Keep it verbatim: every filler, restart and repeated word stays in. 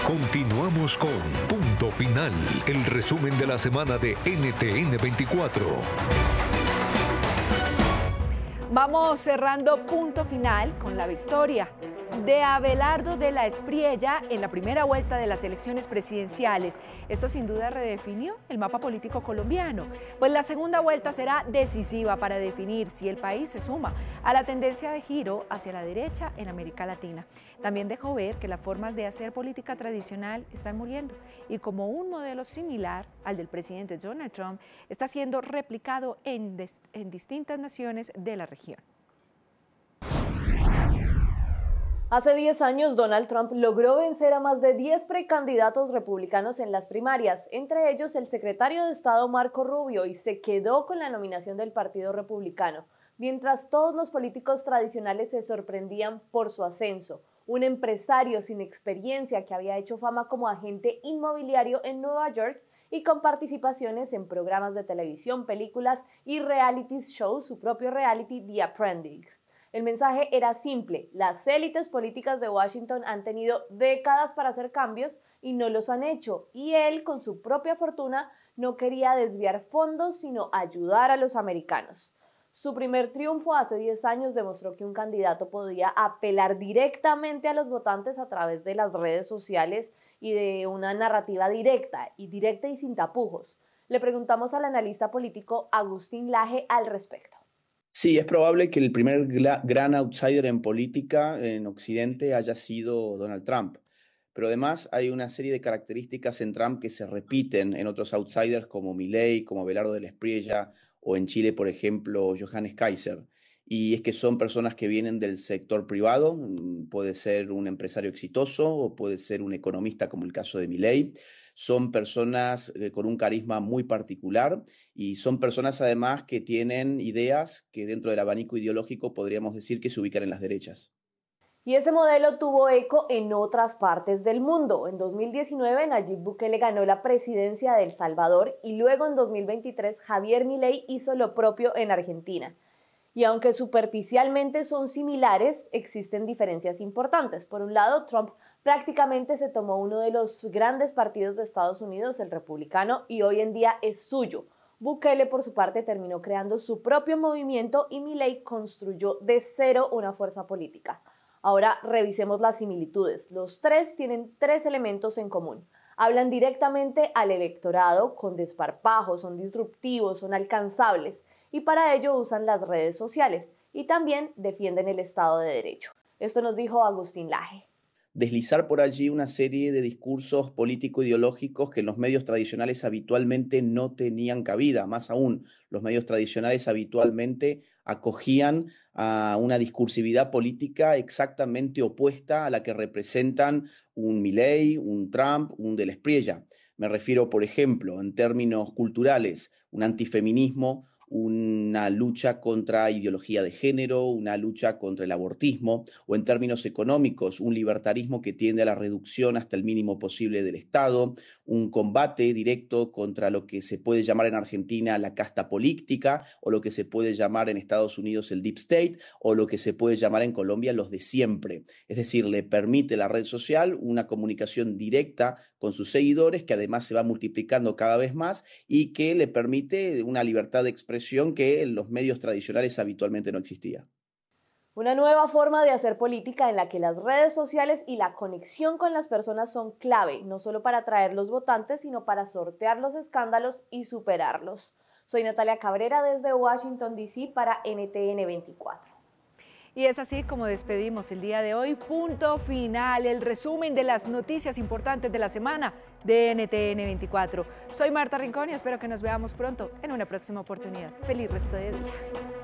Continuamos con Punto Final, el resumen de la semana de N T N veinticuatro. Vamos cerrando Punto Final con la victoria de Abelardo de la Espriella en la primera vuelta de las elecciones presidenciales. Esto sin duda redefinió el mapa político colombiano, pues la segunda vuelta será decisiva para definir si el país se suma a la tendencia de giro hacia la derecha en América Latina. También dejó ver que las formas de hacer política tradicional están muriendo y como un modelo similar al del presidente Donald Trump está siendo replicado en, en distintas naciones de la región. Hace diez años, Donald Trump logró vencer a más de diez precandidatos republicanos en las primarias, entre ellos el secretario de Estado Marco Rubio, y se quedó con la nominación del Partido Republicano, mientras todos los políticos tradicionales se sorprendían por su ascenso. Un empresario sin experiencia que había hecho fama como agente inmobiliario en Nueva York y con participaciones en programas de televisión, películas y reality shows, su propio reality The Apprentice. El mensaje era simple: las élites políticas de Washington han tenido décadas para hacer cambios y no los han hecho, y él, con su propia fortuna, no quería desviar fondos, sino ayudar a los americanos. Su primer triunfo hace diez años demostró que un candidato podía apelar directamente a los votantes a través de las redes sociales y de una narrativa directa y directa y sin tapujos. Le preguntamos al analista político Agustín Laje al respecto. Sí, es probable que el primer gran outsider en política en Occidente haya sido Donald Trump. Pero además hay una serie de características en Trump que se repiten en otros outsiders como Milei, como Abelardo de la Espriella o en Chile, por ejemplo, Johannes Kaiser. Y es que son personas que vienen del sector privado, puede ser un empresario exitoso o puede ser un economista como el caso de Milei. Son personas eh, con un carisma muy particular y son personas además que tienen ideas que dentro del abanico ideológico podríamos decir que se ubican en las derechas. Y ese modelo tuvo eco en otras partes del mundo. En dos mil diecinueve, Nayib Bukele ganó la presidencia de El Salvador y luego en dos mil veintitrés, Javier Milei hizo lo propio en Argentina. Y aunque superficialmente son similares, existen diferencias importantes. Por un lado, Trump prácticamente se tomó uno de los grandes partidos de Estados Unidos, el republicano, y hoy en día es suyo. Bukele, por su parte, terminó creando su propio movimiento y Milei construyó de cero una fuerza política. Ahora revisemos las similitudes. Los tres tienen tres elementos en común. Hablan directamente al electorado con desparpajo, son disruptivos, son alcanzables y para ello usan las redes sociales y también defienden el Estado de Derecho. Esto nos dijo Agustín Laje. Deslizar por allí una serie de discursos político-ideológicos que en los medios tradicionales habitualmente no tenían cabida. Más aún, los medios tradicionales habitualmente acogían a una discursividad política exactamente opuesta a la que representan un Milei, un Trump, un de la Espriella. Me refiero, por ejemplo, en términos culturales, un antifeminismo, una lucha contra ideología de género, una lucha contra el abortismo, o en términos económicos, un libertarismo que tiende a la reducción hasta el mínimo posible del Estado, un combate directo contra lo que se puede llamar en Argentina la casta política, o lo que se puede llamar en Estados Unidos el deep state, o lo que se puede llamar en Colombia los de siempre. Es decir, le permite la red social una comunicación directa con sus seguidores, que además se va multiplicando cada vez más y que le permite una libertad de expresión que en los medios tradicionales habitualmente no existía. Una nueva forma de hacer política en la que las redes sociales y la conexión con las personas son clave, no solo para atraer los votantes, sino para sortear los escándalos y superarlos. Soy Natalia Cabrera desde Washington, D C para N T N veinticuatro. Y es así como despedimos el día de hoy. Punto final, el resumen de las noticias importantes de la semana de N T N veinticuatro. Soy Marta Rincón y espero que nos veamos pronto en una próxima oportunidad. Feliz resto de día.